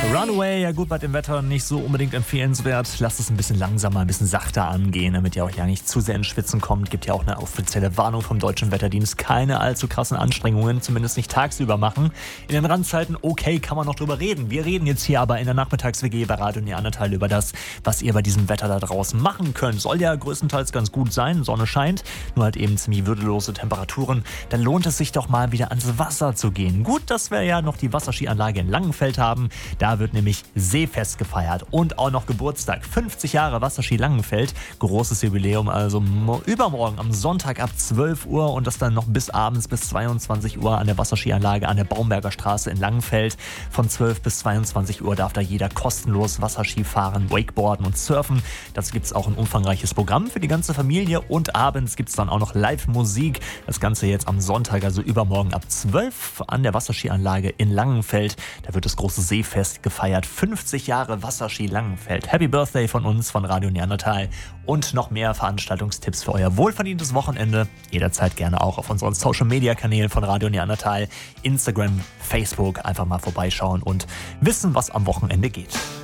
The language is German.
Runaway, ja gut, bei dem Wetter nicht so unbedingt empfehlenswert. Lasst es ein bisschen langsamer, ein bisschen sachter angehen, damit ihr auch ja nicht zu sehr ins Schwitzen kommt. Gibt ja auch eine offizielle Warnung vom Deutschen Wetterdienst. Keine allzu krassen Anstrengungen, zumindest nicht tagsüber machen. In den Randzeiten, okay, kann man noch drüber reden. Wir reden jetzt hier aber in der Nachmittags-WG bei Radio Neandertal über das, was ihr bei diesem Wetter da draußen machen könnt. Soll ja größtenteils ganz gut sein, Sonne scheint, nur halt eben ziemlich würdelose Temperaturen. Dann lohnt es sich doch mal wieder ans Wasser zu gehen. Gut, dass wir ja noch die Wasserskianlage in Langenfeld haben. Da wird nämlich Seefest gefeiert und auch noch Geburtstag. 50 Jahre Wasserski Langenfeld. Großes Jubiläum, also übermorgen am Sonntag ab 12 Uhr und das dann noch bis abends bis 22 Uhr an der Wasserskianlage an der Baumberger Straße in Langenfeld. Von 12 bis 22 Uhr darf da jeder kostenlos Wasserski fahren, Wakeboarden und surfen. Dazu gibt es auch ein umfangreiches Programm für die ganze Familie und abends gibt es dann auch noch Live-Musik. Das Ganze jetzt am Sonntag, also übermorgen ab 12 an der Wasserskianlage in Langenfeld. Da wird das große Seefest gefeiert. 50 Jahre Wasserski Langenfeld. Happy Birthday von uns, von Radio Neandertal. Und noch mehr Veranstaltungstipps für euer wohlverdientes Wochenende. Jederzeit gerne auch auf unseren Social-Media-Kanälen von Radio Neandertal. Instagram, Facebook. Einfach mal vorbeischauen und wissen, was am Wochenende geht.